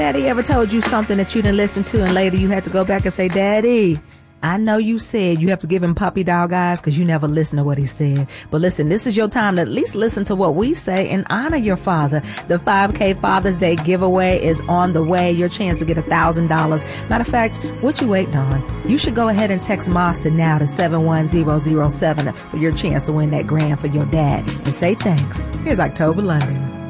Daddy ever told you something that you didn't listen to and later you had to go back and say, Daddy, I know you said you have to give him puppy dog eyes because you never listen to what he said. But listen, this is your time to at least listen to what we say and honor your father. The 5K Father's Day giveaway is on the way. Your chance to get $1,000. Matter of fact, what you waiting on? You should go ahead and text Master now to 71007 for your chance to win that grand for your dad. And say thanks. Here's October London.